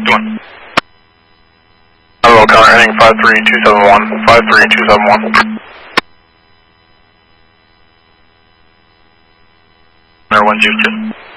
doing? Hello, counter heading 53271. 53271. Air 1 Houston.